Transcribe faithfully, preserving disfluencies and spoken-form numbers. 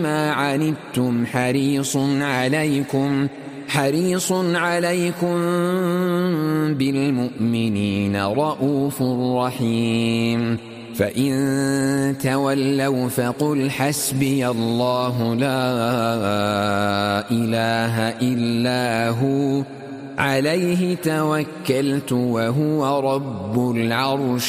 ما عنتم حريص عليكم حريص عليكم بالمؤمنين رؤوف رحيم. فإن تولوا فقل حسبي الله لا إله إلا هو عليه توكلت وهو رب العرش